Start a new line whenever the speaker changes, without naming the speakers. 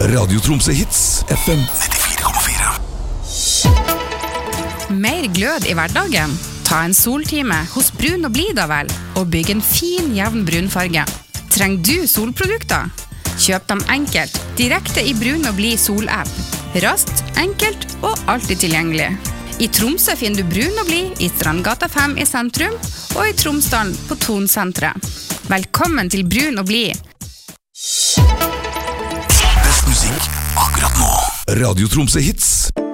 Radio Tromsø Hits, FM 94,4.
Mer glød i hverdagen? Ta en soltime hos Brun og Blid da vel, og bygg en fin, jevn brunfarge. Trenger du solprodukter? Kjøp dem enkelt, direkte i Brun og Blid sol-app. Raskt, enkelt og alltid tilgjengelig. I Tromsø finner du Brun og Blid i Strandgata 5 i sentrum, og i Tromsdalen på Tonsentret. Velkommen til Brun og Blid.
Best musikk akkurat nå. Radio Tromsø Hits.